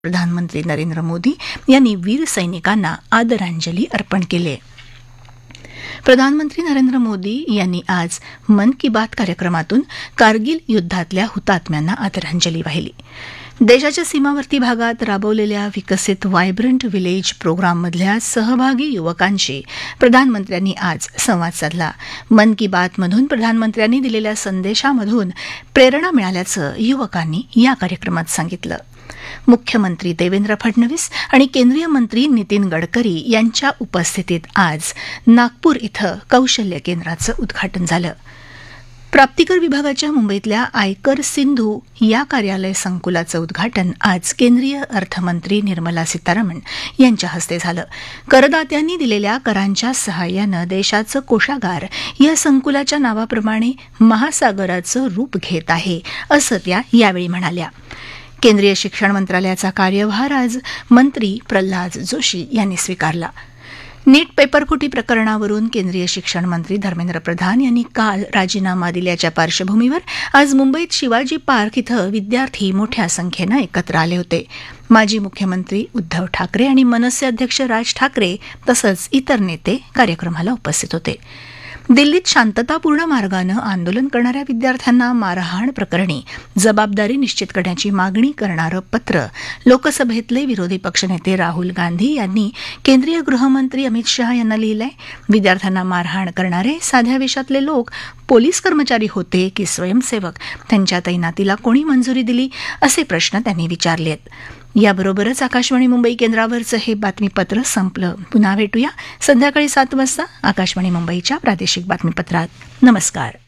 प्रधानमंत्री नरेंद्र मोदी यांनी वीर सैनिकांना आदरांजली अर्पण केली. प्रधानमंत्री नरेंद्र मोदी यांनी आज मन की बात कार्यक्रमातून कारगिल युद्धातल्या हुतात्म्यांना आदरांजली वाहिली. देशाच्या सीमावर्ती भागात राबवलेल्या विकसित व्हायब्रंट विलेज प्रोग्राममधल्या सहभागी युवकांशी प्रधानमंत्र्यांनी आज संवाद साधला. मन की बातमधून प्रधानमंत्र्यांनी दिलेल्या संदेशामधून प्रेरणा मिळाल्याचं युवकांनी या कार्यक्रमात सांगितलं. मुख्यमंत्री देवेंद्र फडणवीस आणि केंद्रीय मंत्री नितीन गडकरी यांच्या उपस्थितीत आज नागपूर इथं कौशल्य केंद्राचं उद्घाटन झालं. प्राप्तिकर विभागाच्या मुंबईतल्या आयकर सिंधू या कार्यालय संकुलाचं उद्घाटन आज केंद्रीय अर्थमंत्री निर्मला सीतारामन यांच्या हस्ते झालं. करदात्यांनी दिलेल्या करांच्या सहाय्यानं देशाचं कोषागार या संकुलाच्या नावाप्रमाणे महासागराचं रूप घेत आहे, असं त्या यावेळी म्हणाल्या. केंद्रीय शिक्षण मंत्रालयाचा कार्यभार आज मंत्री प्रल्हाद जोशी यांनी स्वीकारला. नीट पेपरफुटी प्रकरणावरून केंद्रीय शिक्षण मंत्री धर्मेंद्र प्रधान यांनी काल राजीनामा दिल्याच्या पार्श्वभूमीवर आज मुंबईत शिवाजी पार्क इथं विद्यार्थी मोठ्या संख्येनं एकत्र आले होते. माजी मुख्यमंत्री उद्धव ठाकरे आणि मनसे अध्यक्ष राज ठाकरे तसंच इतर नेते कार्यक्रमाला उपस्थित होते. दिल्लीत शांततापूर्ण मार्गानं आंदोलन करणाऱ्या विद्यार्थ्यांना मारहाण प्रकरणी जबाबदारी निश्चित करण्याची मागणी करणारं पत्र लोकसभेतले विरोधी पक्षनेते राहुल गांधी यांनी केंद्रीय गृहमंत्री अमित शहा यांना लिहिलंय. विद्यार्थ्यांना मारहाण करणारे साध्या वेशातले लोक पोलीस कर्मचारी होते की स्वयंसेवक, त्यांच्या तैनातीला कोणी मंजुरी दिली, असे प्रश्न त्यांनी विचारलेत. याबरोबरच आकाशवाणी मुंबई केंद्रावरचं हे बातमीपत्र संपलं. पुन्हा भेटूया संध्याकाळी 7 वाजता आकाशवाणी मुंबईच्या प्रादेशिक बातमीपत्रात. नमस्कार.